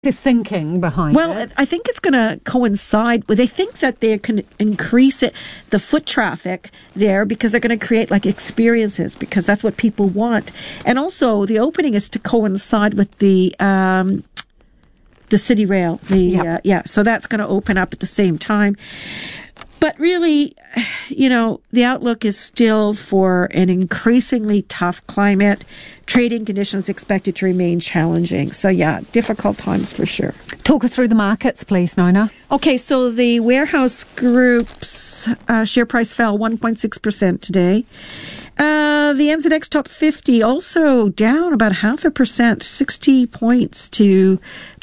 the thinking behind it? Well, I think it's going to coincide with, they think that they can increase the foot traffic there because they're going to create like experiences, because that's what people want. And also the opening is to coincide with the City Rail. So that's going to open up at the same time. But really, the outlook is still for an increasingly tough climate. Trading conditions expected to remain challenging. So, difficult times for sure. Talk us through the markets, please, Nona. Okay, so the Warehouse Group's share price fell 1.6% today. The NZX Top 50 also down about 0.5%, 60 points to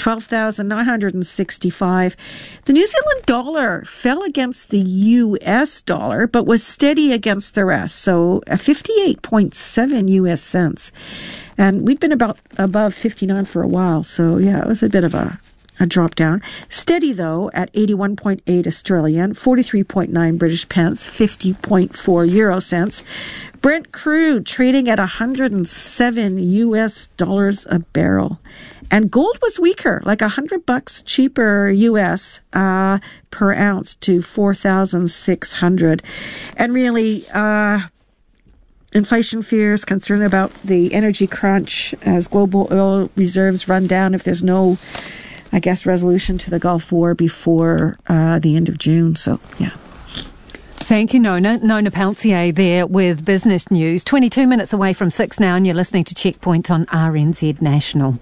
12,965. The New Zealand dollar fell against the US dollar, but was steady against the rest. So 58.7 US cents. And we'd been above 59 for a while. So it was a bit of a drop down. Steady, though, at 81.8 Australian, 43.9 British pence, 50.4 euro cents. Brent crude trading at $107 US a barrel. And gold was weaker, like $100 cheaper US per ounce to 4,600. And really, inflation fears, concern about the energy crunch as global oil reserves run down if there's no resolution to the Gulf War before the end of June. So, Thank you, Nona. Nona Peltier there with business news. 22 minutes away from 6 now, and you're listening to Checkpoint on RNZ National.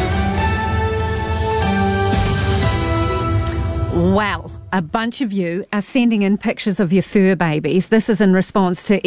Well, a bunch of you are sending in pictures of your fur babies. This is in response to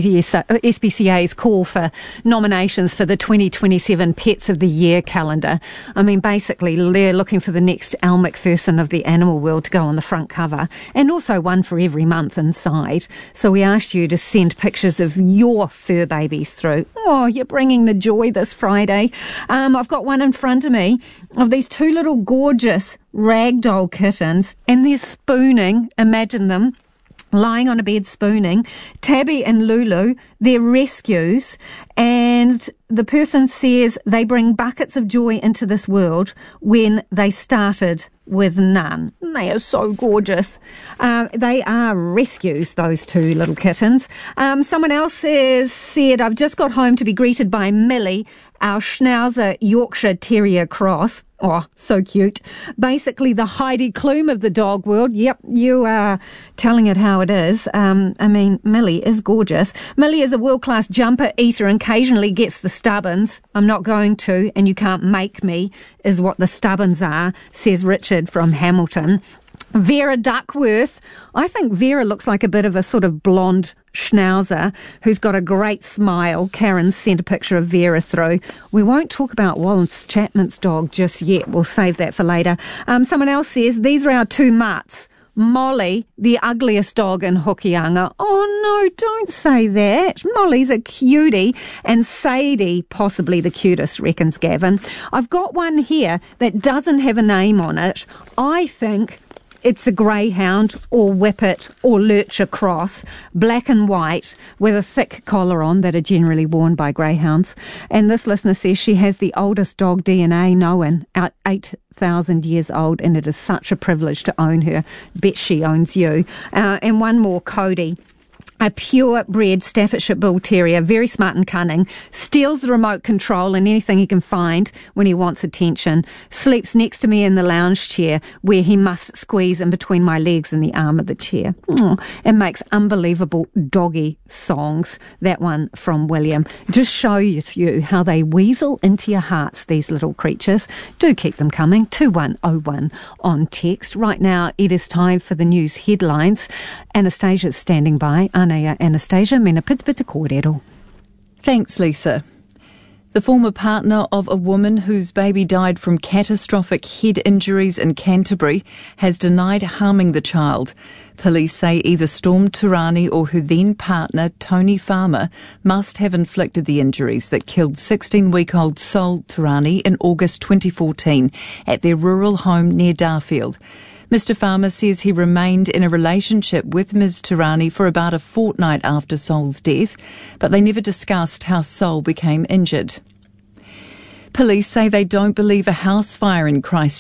SPCA's call for nominations for the 2027 Pets of the Year calendar. I mean, basically, they're looking for the next Al McPherson of the animal world to go on the front cover, and also one for every month inside. So we asked you to send pictures of your fur babies through. Oh, you're bringing the joy this Friday. I've got one in front of me of these two little gorgeous ragdoll kittens, and they're spooning. Imagine them lying on a bed spooning. Tabby and Lulu, they're rescues, and the person says they bring buckets of joy into this world when they started with none. They are so gorgeous. They are rescues, those two little kittens. Someone else said, I've just got home to be greeted by Millie, our Schnauzer Yorkshire Terrier cross. Oh, so cute. Basically the Heidi Klum of the dog world. Yep, you are telling it how it is. Millie is gorgeous. Millie is a world-class jumper eater and occasionally gets the stubborns. I'm not going to, and you can't make me, is what the stubborns are, says Richard from Hamilton. Vera Duckworth. I think Vera looks like a bit of a sort of blonde schnauzer who's got a great smile. Karen sent a picture of Vera through. We won't talk about Wallace Chapman's dog just yet. We'll save that for later. Someone else says, these are our two mutts. Molly, the ugliest dog in Hokianga. Oh no, don't say that. Molly's a cutie, and Sadie, possibly the cutest, reckons Gavin. I've got one here that doesn't have a name on it. I think it's a greyhound or whippet or lurcher cross, black and white, with a thick collar on that are generally worn by greyhounds. And this listener says she has the oldest dog DNA known, 8,000 years old, and it is such a privilege to own her. Bet she owns you. And one more, Cody. A purebred Staffordshire Bull Terrier, very smart and cunning, steals the remote control and anything he can find when he wants attention, sleeps next to me in the lounge chair where he must squeeze in between my legs and the arm of the chair, and makes unbelievable doggy songs. That one from William. Just shows you how they weasel into your hearts, these little creatures. Do keep them coming. 2101 on text. Right now it is time for the news headlines. Anastasia's standing by. Anastasia, mena pitpita kōrero. Thanks, Lisa. The former partner of a woman whose baby died from catastrophic head injuries in Canterbury has denied harming the child. Police say either Storm Turani or her then partner, Tony Farmer, must have inflicted the injuries that killed 16-week-old Sol Turani in August 2014 at their rural home near Darfield. Mr. Farmer says he remained in a relationship with Ms. Turani for about a fortnight after Sol's death, but they never discussed how Sol became injured. Police say they don't believe a house fire in Christchurch